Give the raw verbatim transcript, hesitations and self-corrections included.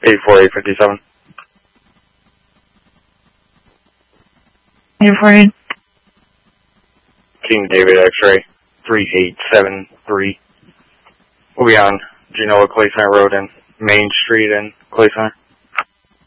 eight four eight five seven. eight four eight. King David X-ray, three eight seven three. We'll be on Genoa Clay Center Road and Main Street in Clay Center.